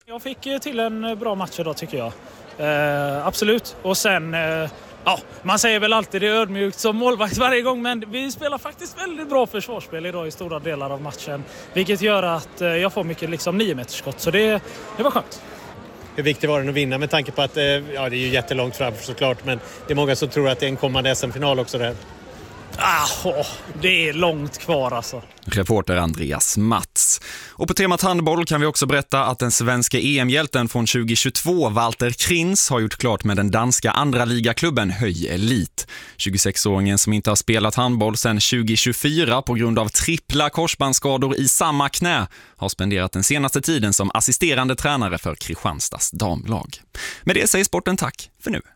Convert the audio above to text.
Jag fick till en bra match idag tycker jag. Absolut. Och sen, man säger väl alltid det är ödmjukt som målvakt varje gång. Men vi spelar faktiskt väldigt bra försvarsspel idag i stora delar av matchen. Vilket gör att jag får mycket 9-metersskott. Så det var skönt. Hur viktigt var det att vinna med tanke på att det är ju jättelångt fram såklart. Men det är många som tror att det är en kommande SM-final också där. Det är långt kvar alltså. Reporter Andreas Mats. Och på temat handboll kan vi också berätta att den svenska EM-hjälten från 2022, Walter Krins, har gjort klart med den danska andra ligaklubben Höj Elit. 26-åringen som inte har spelat handboll sedan 2024 på grund av trippla korsbandsskador i samma knä har spenderat den senaste tiden som assisterande tränare för Kristianstads damlag. Med det säger sporten tack för nu.